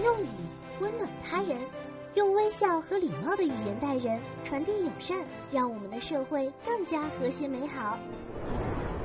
用语温暖他人，用微笑和礼貌的语言待人，传递友善，让我们的社会更加和谐美好。